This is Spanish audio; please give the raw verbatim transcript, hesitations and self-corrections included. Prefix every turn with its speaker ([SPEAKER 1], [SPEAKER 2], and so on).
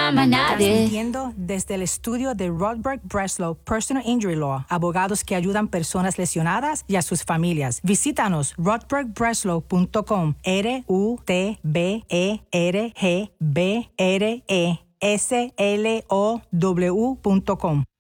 [SPEAKER 1] llama nadie.
[SPEAKER 2] Transmitiendo desde el estudio de Rodberg Breslow Personal Injury Law, abogados que ayudan personas lesionadas y a sus familias. Visítanos rodberg breslow punto com, R U T B E R G B R E S L O W punto com.